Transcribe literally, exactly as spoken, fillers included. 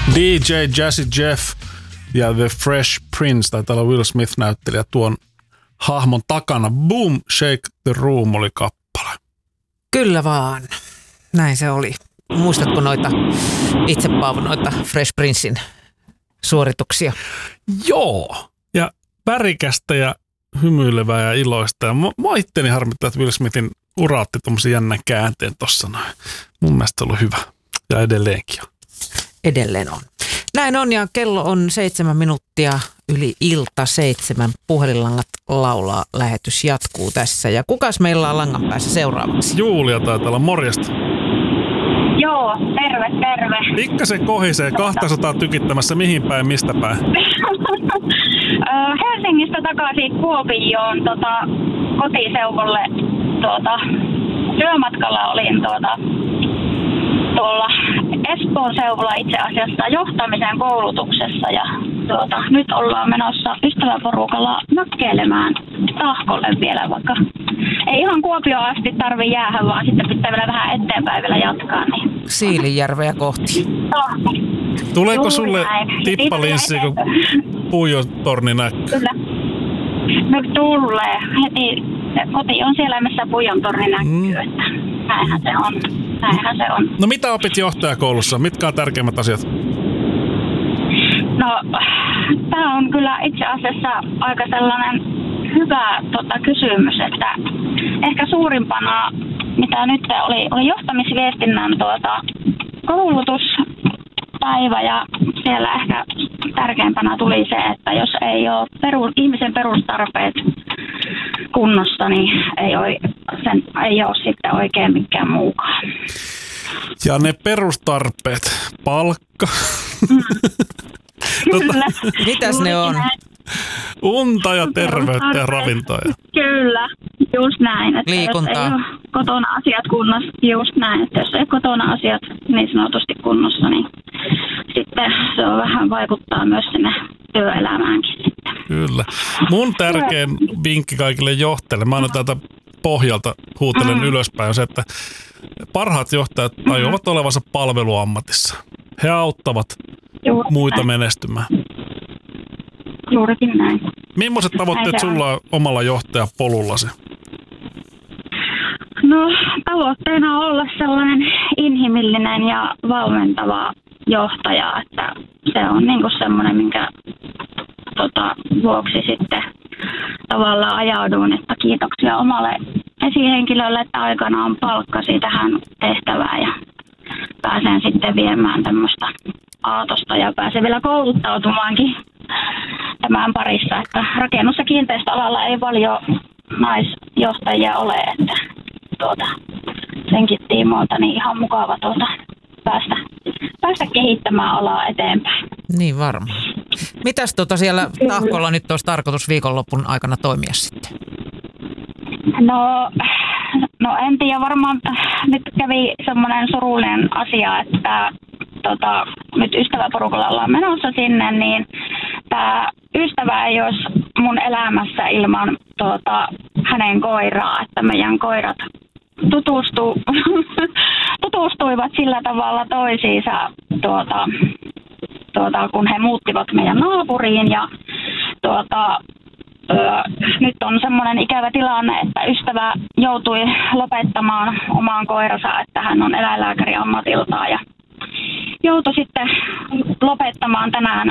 D J Jazzy Jeff ja The Fresh Prince, tai täällä Will Smith näyttelijä tuon hahmon takana. Boom, Shake the Room oli kappale. Kyllä vaan. Näin se oli. Muistatko noita itse Paavo, noita Fresh Princein suorituksia? Joo. Ja värikästä ja hymyilevää ja iloista. Ja mua, mua itteni harmittaa, että Will Smithin ura otti tommosen jännän käänteen tossa noin. Mun mielestä se on ollut hyvä. Ja edelleenkin on. Edelleen on. Näin on, ja kello on seitsemän minuuttia yli ilta seitsemän. Puhelinlangat laulaa, lähetys jatkuu tässä. Ja kukas meillä on langan päässä seuraavaksi? Julia taitaa olla, morjesta. Joo, terve, terve. Pikkasen kohisee, kaksisataa tykittämässä, mihin päin, mistä päin? Helsingistä takaisin Kuopioon tota, kotiseudulle tuota, työmatkalla olin tuota, tuolla Espoon seudulla itse asiassa johtamisen koulutuksessa ja tuota, nyt ollaan menossa ystäväporukalla mökkeilemään Tahkolle vielä, vaikka ei ihan Kuopioon asti tarvitse jäädä, vaan sitten pitää vielä vähän eteenpäin vielä jatkaa. Niin. Siilinjärveä kohti. Tahko. Tuleeko Juuri sulle näin. tippalinssi, kun Puijon torni näkyy? Kyllä. No tulee. Heti koti on siellä, missä Puijon torni näkyy. Mm. Että näinhän se on. Näinhän se on. No mitä opit johtajakoulussa? Mitkä on tärkeimmät asiat? No, tämä on kyllä itse asiassa aika sellainen hyvä tota, kysymys, että ehkä suurimpana, mitä nyt oli, oli johtamisviestinnän tuota, koulutuspäivä ja siellä ehkä tärkeimpänä tuli se, että jos ei ole peru, ihmisen perustarpeet kunnossa, niin ei ole, sen, ei ole sitten oikein mikään muukaan. Ja ne perustarpeet, palkka. Mm. tota, mitäs ne on? Unta ja terveyttä ja ravintoa. Kyllä, just näin. Että liikuntaa. Jos ei ole kotona asiat kunnossa, just näin. Että jos ei ole kotona asiat niin sanotusti kunnossa, niin sitten se on vähän vaikuttaa myös sinne työelämäänkin sitten. Kyllä. Mun tärkein vinkki kaikille johtajille, mä aina täältä pohjalta huutelen mm. ylöspäin, on se, että parhaat johtajat tajuavat mm. olevansa palveluammatissa. He auttavat Juuri muita näin. menestymään. Juurikin näin. Millaiset tavoitteet näin sulla on omalla johtajapolullasi? No tavoitteena on olla sellainen inhimillinen ja valmentava johtaja, että se on niinku semmoinen, minkä tota, vuoksi sitten tavallaan ajauduin, että kiitoksia omalle esihenkilölle, että aikanaan palkkasi tähän tehtävään ja pääsen sitten viemään tämmöistä aatosta ja pääsen vielä kouluttautumaankin tämän parissa, että rakennus- ja kiinteistöalalla ei paljon naisjohtajia ole, että tuota, senkin tiimoilta niin ihan mukava tuota, päästä, päästä kehittämään alaa eteenpäin. Niin varmaan. Mitäs tuota siellä Tahkolla nyt olisi tarkoitus viikonloppun aikana toimia sitten? No, no en tiedä, varmaan nyt kävi semmoinen surullinen asia, että tota, nyt ystäväporukalla ollaan menossa sinne, niin tämä ystävä ei olisi mun elämässä ilman tuota, hänen koiraa, että meidän koirat tutustu, tutustuivat sillä tavalla toisiinsa, tuota, tuota, kun he muuttivat meidän naapuriin ja tuota, Öö, nyt on semmoinen ikävä tilanne, että ystävä joutui lopettamaan omaan koiransa, että hän on eläinlääkäri ammatiltaan ja joutui sitten lopettamaan tänään